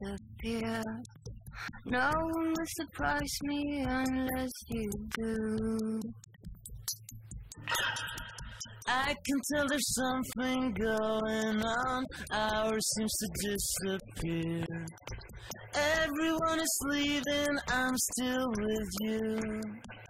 disappear. No one will surprise me unless you do. I can tell there's something going on. Ours seems to disappear. Everyone is leaving, I'm still with you.